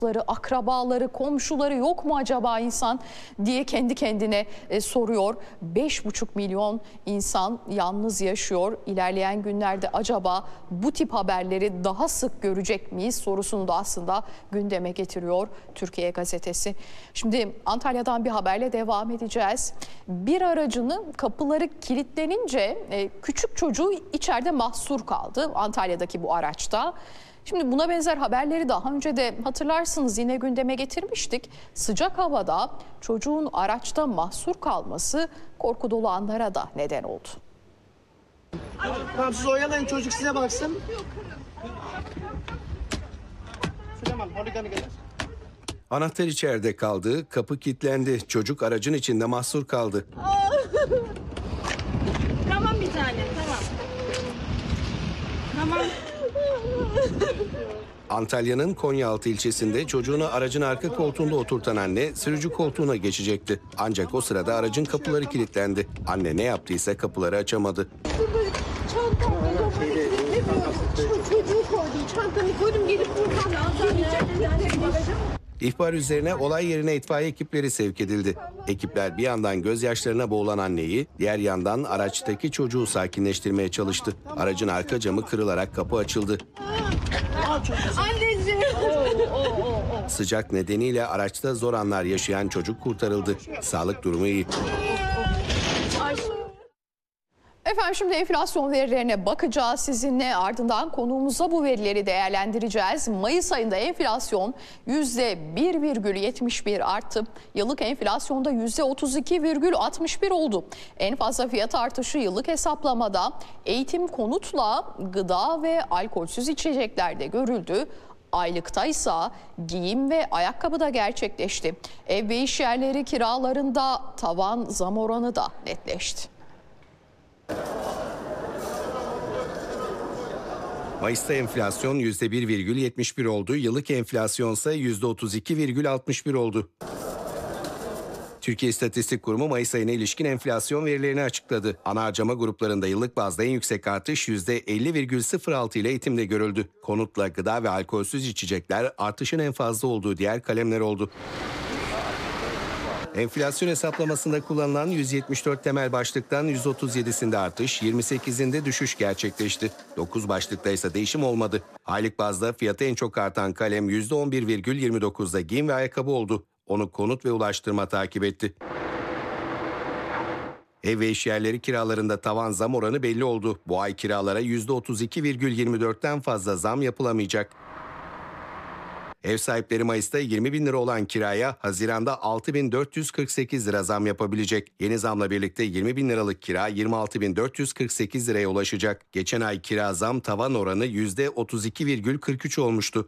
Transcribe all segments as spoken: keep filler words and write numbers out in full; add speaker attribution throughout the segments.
Speaker 1: akrabaları, komşuları yok mu acaba insan diye kendi kendine e, soruyor. beş buçuk milyon insan yalnız yaşıyor. İlerleyen günlerde acaba bu tip haberleri daha sık görecek miyiz sorusunu da aslında gündeme getiriyor Türkiye Gazetesi. Şimdi Antalya'dan bir haberle devam edeceğiz. Bir aracının kapıları kilitlenince e, küçük çocuğu içeride mahsur kaldı Antalya'daki bu araçta. Şimdi buna benzer haberleri daha önce de hatırlarsınız yine gündeme getirmiştik. Sıcak havada çocuğun araçta mahsur kalması korku dolu anlara da neden oldu.
Speaker 2: Tamam, siz oyalayın, çocuk size baksın.
Speaker 3: Anahtar içeride kaldı, kapı kilitlendi. Çocuk aracın içinde mahsur kaldı.
Speaker 4: Tamam bir tane, tamam. Tamam.
Speaker 3: Antalya'nın Konyaaltı ilçesinde çocuğunu aracın arka koltuğunda oturtan anne sürücü koltuğuna geçecekti. Ancak o sırada aracın kapıları kilitlendi. Anne ne yaptıysa kapıları açamadı.
Speaker 4: Çantamı çocuğu koydum, çantamı koydum, gelip buradan
Speaker 3: İhbar üzerine olay yerine itfaiye ekipleri sevk edildi. Ekipler bir yandan gözyaşlarına boğulan anneyi, diğer yandan araçtaki çocuğu sakinleştirmeye çalıştı. Aracın arka camı kırılarak kapı açıldı.
Speaker 4: Anneciğim.
Speaker 3: Sıcak nedeniyle araçta zor anlar yaşayan çocuk kurtarıldı. Sağlık durumu iyi.
Speaker 1: Efendim şimdi enflasyon verilerine bakacağız sizinle, ardından konuğumuza bu verileri değerlendireceğiz. Mayıs ayında enflasyon yüzde bir virgül yetmiş bir arttı. Yıllık enflasyonda yüzde otuz iki virgül altmış bir oldu. En fazla fiyat artışı yıllık hesaplamada eğitim, konutla gıda ve alkolsüz içeceklerde görüldü. Aylıkta ise giyim ve ayakkabı da gerçekleşti. Ev ve iş yerleri kiralarında tavan zam oranı da netleşti.
Speaker 3: Mayıs'ta enflasyon yüzde bir virgül yetmiş bir oldu. Yıllık enflasyon ise yüzde otuz iki virgül altmış bir oldu. Türkiye İstatistik Kurumu Mayıs ayına ilişkin enflasyon verilerini açıkladı. Ana harcama gruplarında yıllık bazda en yüksek artış yüzde elli virgül sıfır altı ile eğitimde görüldü. Konutla gıda ve alkolsüz içecekler artışın en fazla olduğu diğer kalemler oldu. Enflasyon hesaplamasında kullanılan yüz yetmiş dört temel başlıktan yüz otuz yedisinde artış, yirmi sekizinde düşüş gerçekleşti. dokuz başlıkta ise değişim olmadı. Aylık bazda fiyatı en çok artan kalem yüzde on bir virgül yirmi dokuzda giyim ve ayakkabı oldu. Onu konut ve ulaştırma takip etti. Ev ve iş yerleri kiralarında tavan zam oranı belli oldu. Bu ay kiralara yüzde otuz iki virgül yirmi dörtten fazla zam yapılamayacak. Ev sahipleri Mayıs'ta yirmi bin lira olan kiraya Haziran'da altı bin dört yüz kırk sekiz lira zam yapabilecek. Yeni zamla birlikte yirmi bin liralık kira yirmi altı bin dört yüz kırk sekiz liraya ulaşacak. Geçen ay kira zam tavan oranı yüzde otuz iki virgül kırk üç olmuştu.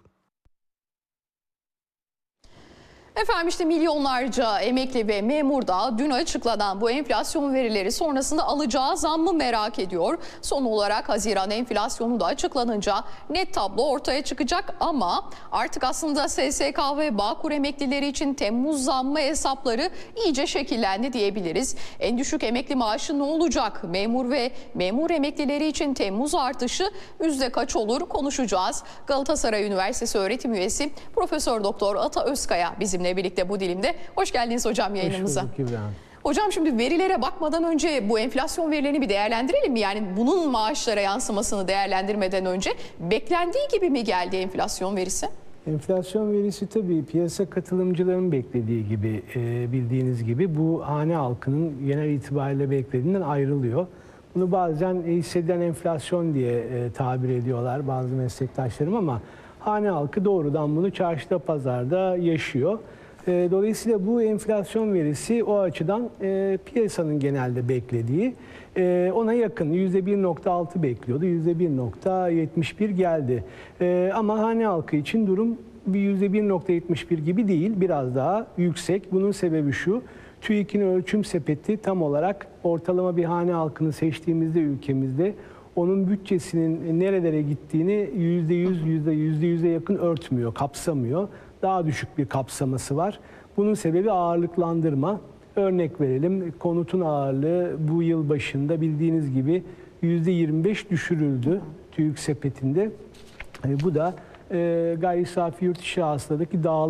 Speaker 1: Efendim işte milyonlarca emekli ve memur da dün açıklanan bu enflasyon verileri sonrasında alacağı zammı merak ediyor. Son olarak Haziran enflasyonu da açıklanınca net tablo ortaya çıkacak ama artık aslında S S K ve Bağkur emeklileri için Temmuz zammı hesapları iyice şekillendi diyebiliriz. En düşük emekli maaşı ne olacak? Memur ve memur emeklileri için Temmuz artışı yüzde kaç olur konuşacağız. Galatasaray Üniversitesi öğretim üyesi Profesör Doktor Ata Özkaya bizim birlikte bu dilimde. Hoş geldiniz hocam yayınımıza.
Speaker 5: Hoş bulduk İbrahim.
Speaker 1: Hocam şimdi verilere bakmadan önce bu enflasyon verilerini bir değerlendirelim mi? Yani bunun maaşlara yansımasını değerlendirmeden önce beklendiği gibi mi geldi enflasyon verisi?
Speaker 5: Enflasyon verisi tabii piyasa katılımcılarının beklediği gibi, e, bildiğiniz gibi bu hane halkının genel itibariyle beklediğinden ayrılıyor. Bunu bazen hissedilen enflasyon diye e, tabir ediyorlar bazı meslektaşlarım ama hane halkı doğrudan bunu çarşıda, pazarda yaşıyor. Dolayısıyla bu enflasyon verisi o açıdan e, piyasanın genelde beklediği e, ona yakın yüzde bir nokta altı bekliyordu. yüzde bir nokta yetmiş bir geldi. E, ama hane halkı için durum bir yüzde bir nokta yetmiş bir gibi değil. Biraz daha yüksek. Bunun sebebi şu. TÜİK'in ölçüm sepeti tam olarak ortalama bir hane halkını seçtiğimizde ülkemizde onun bütçesinin nerelere gittiğini yüzde yüz, yüzde yüzde yüze yakın örtmüyor, kapsamıyor. Daha düşük bir kapsaması var. Bunun sebebi ağırlıklandırma. Örnek verelim, konutun ağırlığı bu yıl başında bildiğiniz gibi yüzde yirmi beş düşürüldü TÜİK sepetinde. Bu da gayri safi yurt içi hasıladaki dağılım